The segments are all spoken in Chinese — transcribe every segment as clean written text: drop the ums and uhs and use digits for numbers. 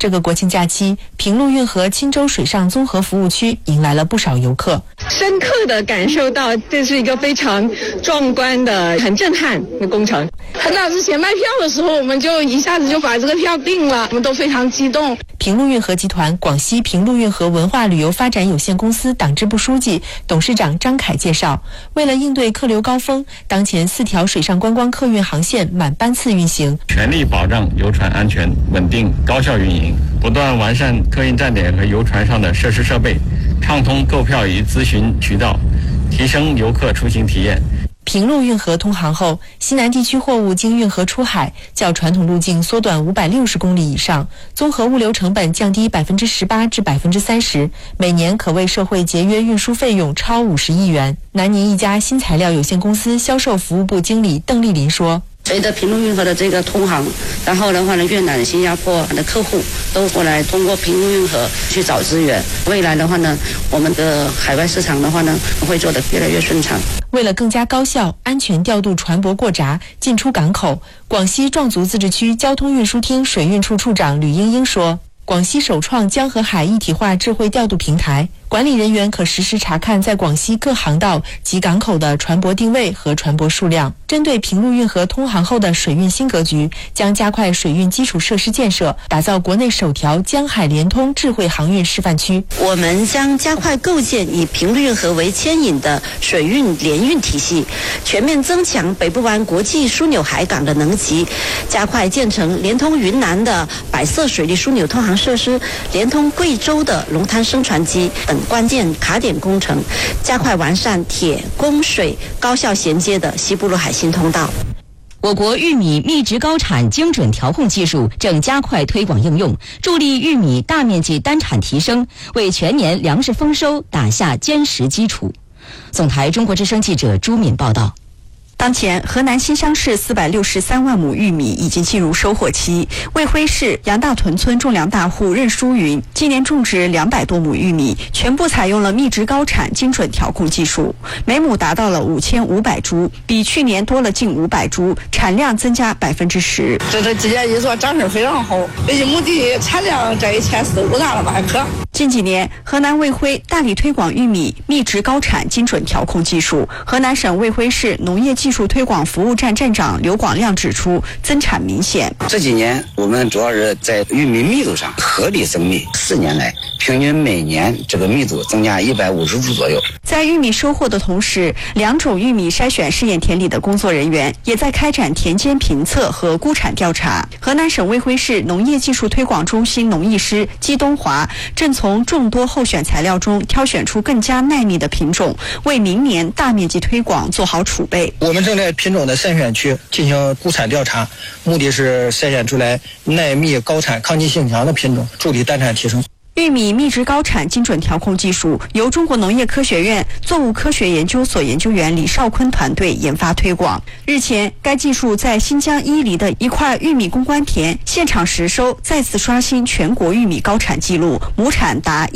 这个国庆假期，平陆运河钦州水上综合服务区迎来了不少游客， 深刻地感受到这是一个非常壮观的、很震撼的工程。很早之前卖票的时候，我们就一下子就把这个票定了，我们都非常激动。 平陆运河集团广西平陆运河文化旅游发展有限公司党支部书记、董事长张凯介绍，为了应对客流高峰，当前4条水上观光客运航线满班次运行， 全力保障游船安全、稳定、高效运营，不断完善客运站点和游船上的设施设备，畅通购票与咨询渠道，提升游客出行体验。 平陆运河通航后，西南地区货物经运河出海，较传统路径缩短560公里以上，综合物流成本降低18%至30%，每年可为社会节约运输费用超50亿元。南宁一家新材料有限公司销售服务部经理邓丽林说， 随着平陆运河的这个通航，然后的话呢，越南、新加坡的客户都过来通过平陆运河去找资源。未来的话呢，我们的海外市场的话呢，会做得越来越顺畅。 为了更加高效、安全调度船舶过闸、进出港口，广西壮族自治区交通运输厅水运处处长吕英英说，广西首创江和海一体化智慧调度平台，管理人员可实时查看在广西各航道及港口的船舶定位和船舶数量。针对平陆运河通航后的水运新格局，将加快水运基础设施建设，打造国内首条江海联通智慧航运示范区。 我们将加快构建以平陆运河为牵引的水运联运体系，全面增强北部湾国际枢纽海港的能级，加快建成连通云南的百色水利枢纽通航设施，连通贵州的龙滩升船机等关键卡点工程，加快完善铁、供、水高效衔接的西部陆海新通道。 我国玉米密植高产精准调控技术正加快推广应用，助力玉米大面积单产提升，为全年粮食丰收打下坚实基础。总台中国之声记者朱敏报道。 当前，河南新乡市463万亩玉米已经进入收获期。卫辉市杨大屯村种粮大户任淑云今年种植200多亩玉米，全部采用了密植高产精准调控技术，每亩达到了5500株，比去年多了近500株，产量增加10%。 这今年一做长势非常好，1亩地产量这1400-1500大了吧还可。 近几年，河南卫辉大力推广玉米密植高产精准调控技术。河南省卫辉市农业技术推广服务站站长刘广亮指出，增产明显。 这几年我们主要是在玉米密度上合理增密，4年来平均每年这个密度增加150株左右。 在玉米收获的同时，2种玉米筛选试验田里的工作人员也在开展田间评测和估产调查。河南省卫辉市农业技术推广中心农艺师季东华正从众多候选材料中挑选出更加耐密的品种，为明年大面积推广做好储备。 我们正在品种的筛选区进行估产调查，目的是筛选出来耐密、高产、抗击性强的品种，助力单产提升。 玉米密植高产精准调控技术由中国农业科学院作物科学研究所研究员李少坤团队研发推广。日前，该技术在新疆伊犁的一块玉米攻关田现场实收，再次刷新全国玉米高产纪录，亩产达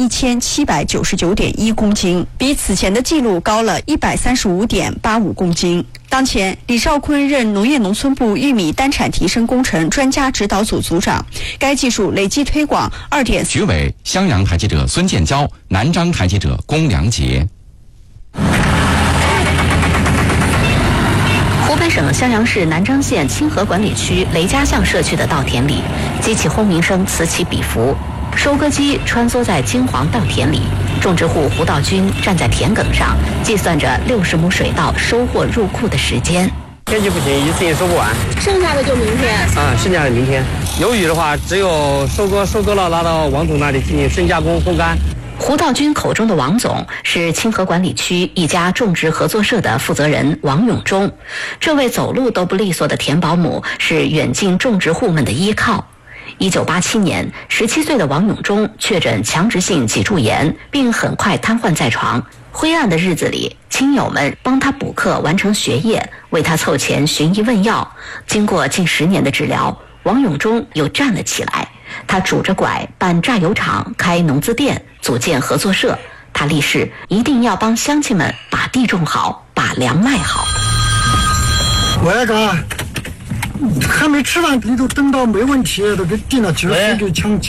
1799.1公斤，比此前的纪录高了135.85公斤。当前，李少坤任农业农村部玉米单产提升工程专家指导组组长。该技术累计推广2.4。 徐伟，襄阳台记者孙建交，南章台记者龚良杰。 湖北省襄阳市南章县清河管理区雷家巷社区的稻田里，机器轰鸣声此起彼伏。收割机穿梭在金黄稻田里，种植户胡道军站在田埂上，计算着60亩水稻收获入库的时间。 天气不行，一次也收不完， 剩下的就明天。 剩下的明天。有雨的话，只有收割了，拿到王总那里进行深加工、烘干。 胡道军口中的王总是清河管理区一家种植合作社的负责人王永忠。这位走路都不利索的田保姆是远近种植户们的依靠。1987年，17岁的王永忠确诊强直性脊柱炎，并很快瘫痪在床。灰暗的日子里，亲友们帮他补课完成学业，为他凑钱寻医问药。经过近10年的治疗，王永忠又站了起来。他拄着拐办榨油厂，开农资店，组建合作社。他立誓一定要帮乡亲们把地种好，把粮卖好。 我那个还没吃完，你都等到没问题，都给订了，就是给抢。